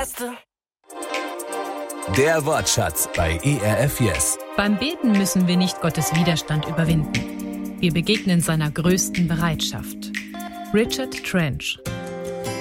Beste. Der Wortschatz bei ERF Yes. Beim Beten müssen wir nicht Gottes Widerstand überwinden. Wir begegnen seiner größten Bereitschaft. Richard Trench.